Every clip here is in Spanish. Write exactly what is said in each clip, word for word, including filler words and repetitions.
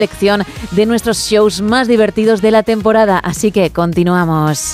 lección de nuestros shows más divertidos de la temporada. Así que continuamos.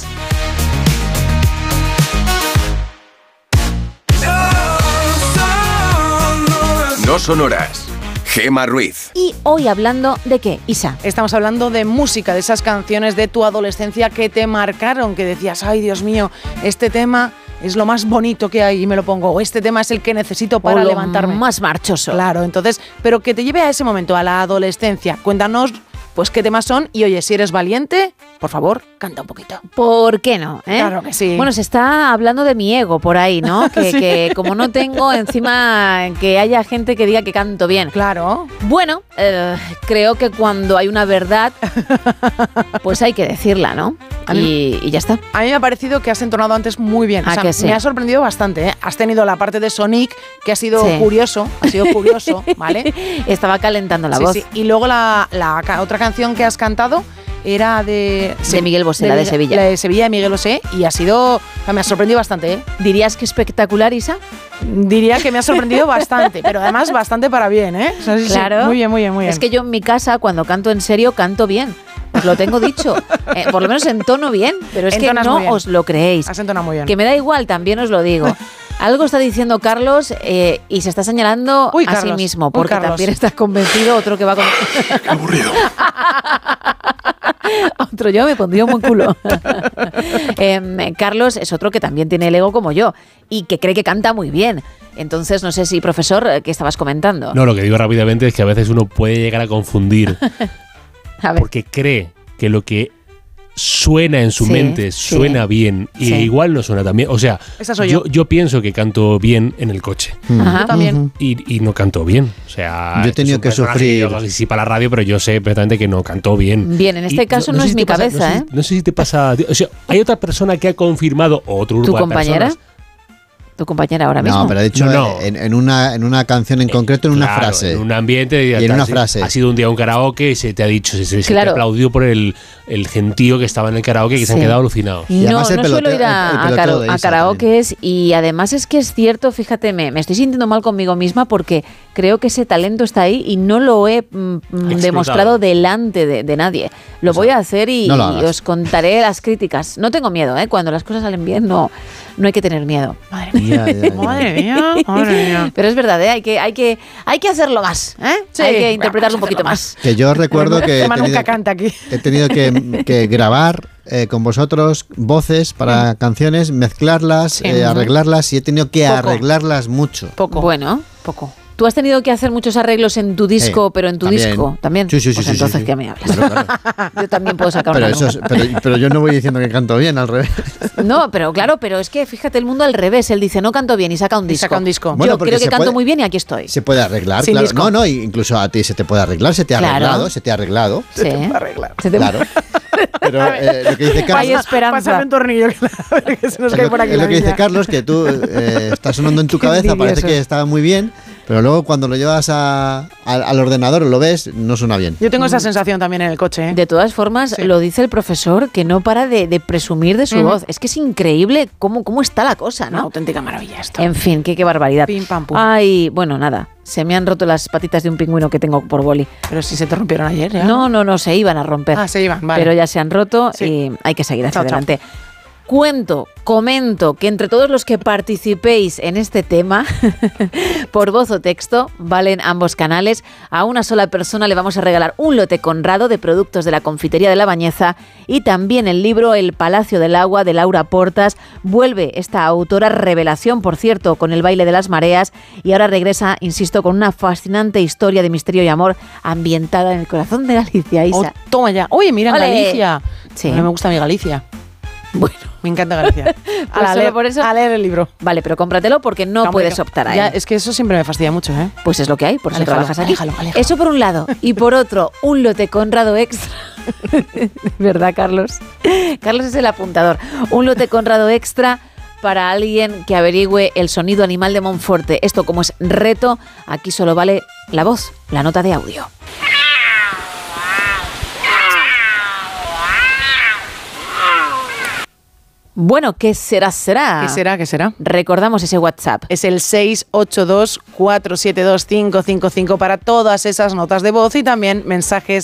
No sonoras. Gemma Ruiz. Y hoy hablando de qué, Isa. Estamos hablando de música, de esas canciones de tu adolescencia que te marcaron, que decías, ay Dios mío, este tema es lo más bonito que hay y me lo pongo, o este tema es el que necesito para o lo levantarme. Más marchoso. Claro, entonces, pero que te lleve a ese momento, a la adolescencia. Cuéntanos, pues, qué temas son y, oye, si eres valiente, por favor, canta un poquito. ¿Por qué no? ¿Eh? Claro que sí. Bueno, se está hablando de mi ego por ahí, ¿no? Que, sí. que como no tengo, encima que haya gente que diga que canto bien. Claro. Bueno, eh, creo que cuando hay una verdad, pues hay que decirla, ¿no? Y, y ya está. A mí me ha parecido que has entonado antes muy bien. ¿A o sea, que sí? Me ha sorprendido bastante, ¿eh? Has tenido la parte de Sonic, que ha sido sí. curioso, ha sido curioso, ¿vale? Estaba calentando la sí, voz. Sí. Y luego la, la otra canción que has cantado era de... De Miguel Bosé, de, la de Sevilla. La de Sevilla de Miguel Bosé, y ha sido... Me ha sorprendido bastante, ¿eh? ¿Dirías que espectacular, Isa? Diría que me ha sorprendido bastante, pero además bastante para bien, ¿eh? O sea, sí, claro. Sí, muy bien, muy bien, muy bien. Es que yo en mi casa, cuando canto en serio, canto bien. Os lo tengo dicho. Eh, por lo menos entono bien, pero es Entonas que no os lo creéis. Has entonado muy bien. Que me da igual, también os lo digo. Algo está diciendo Carlos eh, y se está señalando Uy, a Carlos. sí mismo, porque Uy, también está convencido, otro que va con... ¡Qué aburrido! Otro yo me pondría un buen culo. eh, Carlos es otro que también tiene el ego como yo y que cree que canta muy bien. Entonces, no sé si, profesor, ¿qué estabas comentando? No, lo que digo rápidamente es que a veces uno puede llegar a confundir a ver. porque cree que lo que suena en su sí, mente suena sí. bien y sí. igual no suena tan bien. O sea, Esa soy yo, yo. yo pienso que canto bien en el coche. Ajá. Yo también. Y, y no canto bien. O sea, yo he tenido que sufrir. Que sí para la radio, pero yo sé perfectamente que no canto bien. Bien, en este y caso no, no, no es si mi pasa, cabeza, no sé, ¿eh? No sé si te pasa. O sea, hay otra persona que ha confirmado, o otro grupo ¿Tu de compañera? personas. ¿Tu compañera ahora mismo? No, pero ha dicho No, no. En, en, una, en una canción en concreto, en una Claro, frase. En un ambiente. Y en una frase. Ha sido un día un karaoke y se te ha dicho, se, se Claro. te aplaudió por el, el gentío que estaba en el karaoke y que Sí. se han quedado alucinados. Y No, además el no peloteo- suelo ir a, el- el a peloteo kara- de a Isa karaokes y además es que es cierto, fíjate, me, me estoy sintiendo mal conmigo misma porque creo que ese talento está ahí y no lo he mm, demostrado delante de, de nadie. Lo voy a hacer y, no lo y os contaré las críticas. No tengo miedo, ¿eh? Cuando las cosas salen bien no, no hay que tener miedo. Madre mía. Ya, ya, ya. Madre mía. Madre mía. Pero es verdad, ¿eh? hay, que, hay, que, hay que hacerlo más, ¿eh? Sí. Hay que interpretarlo un Vamos a poquito hacerlo más. Que yo recuerdo que he Emma tenido, nunca canta aquí. he tenido que, que grabar eh, con vosotros voces para canciones, mezclarlas, Sí. eh, arreglarlas y he tenido que Poco. arreglarlas mucho. Poco. Bueno, Poco. tú has tenido que hacer muchos arreglos en tu disco, Sí, pero en tu también. disco también. Sí, sí, sí, Pues sí, entonces, sí, sí. ¿qué me hablas? Claro, claro. Yo también puedo sacar Pero, una eso es- pero, pero yo no voy diciendo que canto bien, al revés. No, pero claro, pero es que fíjate el mundo al revés. Él dice, no canto bien y saca un Y disco. saca un disco. Bueno, Yo porque creo que se canto puede- muy bien y aquí estoy. Se puede arreglar, Sin claro. disco. No, no, incluso a ti se te puede arreglar, se te ha Claro. arreglado, se te ha arreglado. Sí. Arreglar. Se te- Claro. Pero eh, lo que dice Hay Carlos, esperanza. Pásame un tornillo que, que se nos es cae lo, por aquí es la lo que dice niña. Carlos, que tú eh, está sonando en tu Qué cabeza, parece envidioso. que está muy bien, pero luego cuando lo llevas a, a- al ordenador o lo ves, no suena bien. Yo tengo esa sensación también en el coche, ¿eh? De todas formas, Sí. lo dice el profesor, que no para de, de presumir de su Ujú. voz. Es que es increíble cómo, cómo está la cosa, Una ¿no? auténtica maravilla esto. En fin, qué, qué barbaridad. Pim, pam, pum. Ay, bueno, nada. Se me han roto las patitas de un pingüino que tengo por boli. Pero si se te rompieron ayer, ¿ya? No, no, no, se iban a romper. Ah, se iban, vale. Pero ya se han roto Sí. y hay que seguir hacia Chao, chao. adelante. Cuento, comento que entre todos los que participéis en este tema, por voz o texto, valen ambos canales, a una sola persona le vamos a regalar un lote Conrado de productos de la confitería de La Bañeza y también el libro El Palacio del Agua de Laura Portas. Vuelve esta autora revelación, por cierto, con El baile de las mareas y ahora regresa, insisto, con una fascinante historia de misterio y amor ambientada en el corazón de Galicia, Oh, Isa. toma ya. Oye, mira, Ole. Galicia. Sí. A mí me gusta mi Galicia. Bueno. Me encanta Galicia. Pues a, solo leer, por eso- a leer el libro. Vale, pero cómpratelo porque no Hombre, puedes que- optar a ya, él. es que eso siempre me fastidia mucho, ¿eh? Pues es lo que hay, por eso Aléjalo, trabajas aquí. aléjalo, aléjalo. Eso por un lado. Y por otro, un lote Conrado extra. ¿Verdad, Carlos? Carlos es el apuntador. Un lote Conrado extra para alguien que averigüe el sonido animal de Monforte. Esto, como es reto, aquí solo vale la voz, la nota de audio. Bueno, ¿qué será, será? ¿Qué será? ¿Qué será? Recordamos ese WhatsApp. Es el seis ocho dos, cuatro siete dos, cinco cinco cinco para todas esas notas de voz y también mensajes